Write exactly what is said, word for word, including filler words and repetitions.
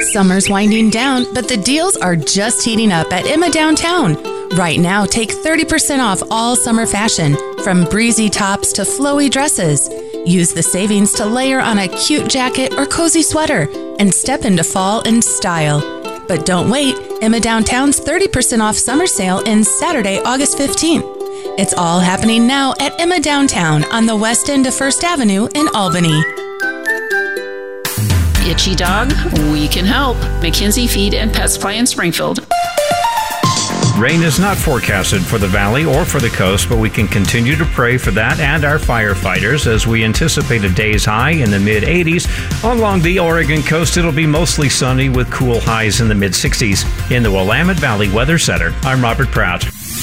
Summer's winding down, but the deals are just heating up at Emma Downtown. Right now, take thirty percent off all summer fashion, from breezy tops to flowy dresses. Use the savings to layer on a cute jacket or cozy sweater and step into fall in style. But don't wait, Emma Downtown's thirty percent off summer sale ends Saturday, August fifteenth. It's all happening now at Emma Downtown on the west end of First Avenue in Albany. Itchy dog? We can help. McKinsey Feed and Pet Supply in Springfield. Rain is not forecasted for the valley or for the coast, but we can continue to pray for that and our firefighters as we anticipate a day's high in the mid eighties. Along the Oregon coast, it'll be mostly sunny with cool highs in the mid sixties. In the Willamette Valley Weather Center, I'm Robert Pratt.